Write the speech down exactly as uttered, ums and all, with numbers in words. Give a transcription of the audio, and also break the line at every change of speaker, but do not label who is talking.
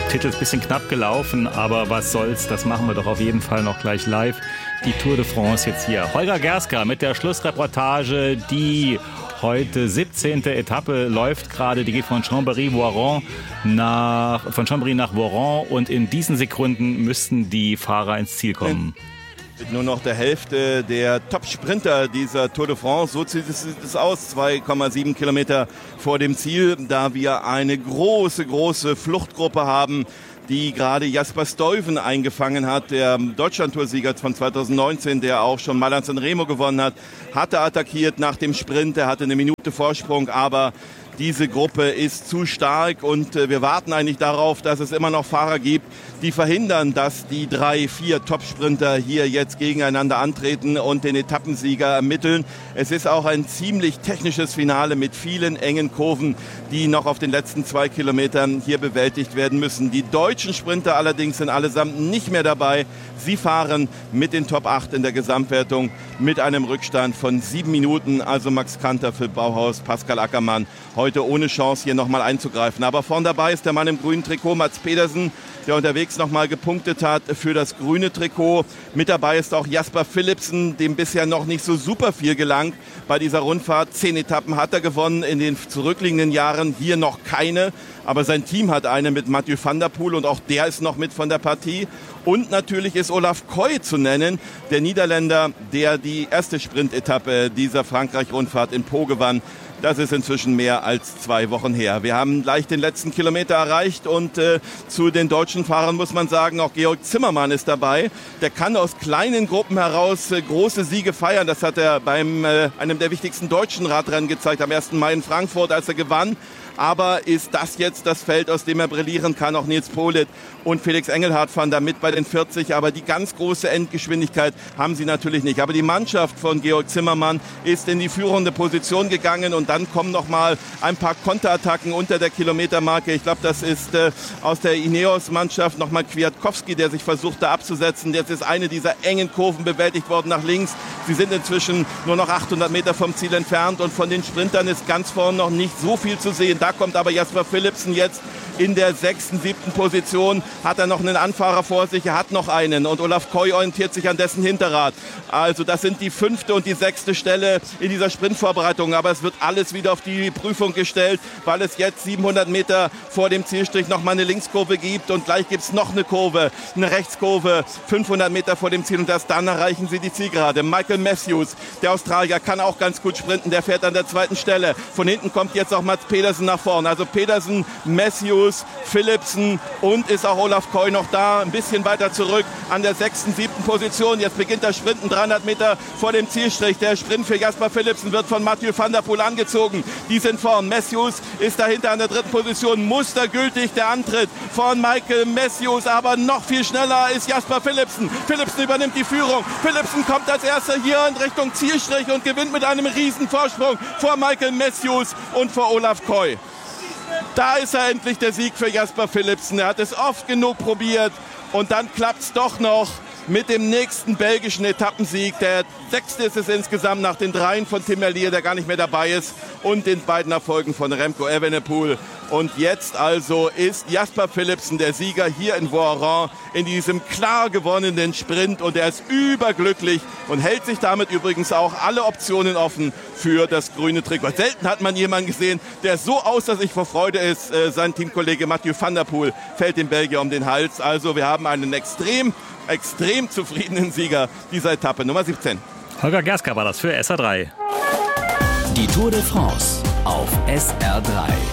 Titel ist ein bisschen knapp gelaufen, aber was soll's, das machen wir doch auf jeden Fall noch gleich live. Die Tour de France jetzt hier. Holger Gerska mit der Schlussreportage, die heute siebzehnte Etappe läuft gerade, die geht von Chambéry-Voiron nach, von Chambéry nach Voiron und in diesen Sekunden müssten die Fahrer ins Ziel kommen.
Mit nur noch der Hälfte der Top-Sprinter dieser Tour de France. So sieht es aus, zwei Komma sieben Kilometer vor dem Ziel, da wir eine große, große Fluchtgruppe haben, die gerade Jasper Stuyven eingefangen hat, der Deutschlandtoursieger von zweitausendneunzehn, der auch schon Mailand San Remo gewonnen hat, hatte attackiert nach dem Sprint, er hatte eine Minute Vorsprung, aber diese Gruppe ist zu stark und äh, wir warten eigentlich darauf, dass es immer noch Fahrer gibt, die verhindern, dass die drei, vier Top-Sprinter hier jetzt gegeneinander antreten und den Etappensieger ermitteln. Es ist auch ein ziemlich technisches Finale mit vielen engen Kurven, die noch auf den letzten zwei Kilometern hier bewältigt werden müssen. Die deutschen Sprinter allerdings sind allesamt nicht mehr dabei. Sie fahren mit den Top acht in der Gesamtwertung mit einem Rückstand von sieben Minuten. Also Max Kanter für Bauhaus, Pascal Ackermann heute ohne Chance hier nochmal einzugreifen. Aber vorn dabei ist der Mann im grünen Trikot, Mads Pedersen, der unterwegs nochmal gepunktet hat für das grüne Trikot. Mit dabei ist auch Jasper Philipsen, dem bisher noch nicht so super viel gelangt bei dieser Rundfahrt. Zehn Etappen hat er gewonnen, in den zurückliegenden Jahren hier noch keine. Aber sein Team hat eine mit Mathieu van der Poel und auch der ist noch mit von der Partie. Und natürlich ist Olaf Koy zu nennen, der Niederländer, der die erste Sprintetappe dieser Frankreich-Rundfahrt in Pau gewann. Das ist inzwischen mehr als zwei Wochen her. Wir haben gleich den letzten Kilometer erreicht und äh, zu den deutschen Fahrern muss man sagen, auch Georg Zimmermann ist dabei. Der kann aus kleinen Gruppen heraus äh, große Siege feiern. Das hat er beim äh, einem der wichtigsten deutschen Radrennen gezeigt, am ersten Mai in Frankfurt, als er gewann. Aber ist das jetzt das Feld, aus dem er brillieren kann? Auch Nils Politt und Felix Engelhardt fahren da mit bei den vierzig. Aber die ganz große Endgeschwindigkeit haben sie natürlich nicht. Aber die Mannschaft von Georg Zimmermann ist in die führende Position gegangen. Und dann kommen noch mal ein paar Konterattacken unter der Kilometermarke. Ich glaube, das ist äh, aus der Ineos-Mannschaft noch mal Kwiatkowski, der sich versucht, da abzusetzen. Jetzt ist eine dieser engen Kurven bewältigt worden nach links. Sie sind inzwischen nur noch achthundert Meter vom Ziel entfernt. Und von den Sprintern ist ganz vorne noch nicht so viel zu sehen. Da kommt aber Jasper Philipsen jetzt in der sechsten, siebten Position. Hat er noch einen Anfahrer vor sich, er hat noch einen. Und Olaf Koy orientiert sich an dessen Hinterrad. Also das sind die fünfte und die sechste Stelle in dieser Sprintvorbereitung. Aber es wird alles wieder auf die Prüfung gestellt, weil es jetzt siebenhundert Meter vor dem Zielstrich noch mal eine Linkskurve gibt. Und gleich gibt es noch eine Kurve, eine Rechtskurve, fünfhundert Meter vor dem Ziel. Und das dann erreichen sie die Zielgerade. Michael Matthews, der Australier, kann auch ganz gut sprinten. Der fährt an der zweiten Stelle. Von hinten kommt jetzt auch Mads Pedersen nach vorne. Also Pedersen, Matthews, Philipsen und ist auch Olaf Koy noch da, ein bisschen weiter zurück an der sechsten, siebten Position. Jetzt beginnt das Sprinten, dreihundert Meter vor dem Zielstrich. Der Sprint für Jasper Philipsen wird von Mathieu van der Poel angezogen. Die sind vorn. Matthews ist dahinter an der dritten Position. Mustergültig der Antritt von Michael Matthews, aber noch viel schneller ist Jasper Philipsen. Philipsen übernimmt die Führung. Philipsen kommt als erster hier in Richtung Zielstrich und gewinnt mit einem riesen Vorsprung vor Michael Matthews und vor Olaf Koy. Da ist er endlich, der Sieg für Jasper Philipsen. Er hat es oft genug probiert und dann klappt es doch noch mit dem nächsten belgischen Etappensieg. Der sechste ist es insgesamt nach den dreien von Tim Merlier, der gar nicht mehr dabei ist, und den beiden Erfolgen von Remco Evenepoel. Und jetzt also ist Jasper Philipsen der Sieger hier in Voiron in diesem klar gewonnenen Sprint. Und er ist überglücklich und hält sich damit übrigens auch alle Optionen offen für das grüne Trikot. Selten hat man jemanden gesehen, der so außer sich vor Freude ist. Äh, sein Teamkollege Mathieu van der Poel fällt dem Belgier um den Hals. Also wir haben einen extrem, extrem zufriedenen Sieger dieser Etappe, Nummer siebzehn.
Holger Gerska war das für S R drei.
Die Tour de France auf S R drei.